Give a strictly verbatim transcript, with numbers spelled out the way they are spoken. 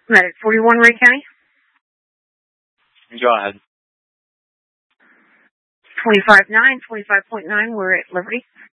Medic forty-one, Ray County. Go ahead. twenty-five nine, twenty-five point nine, we're at Liberty.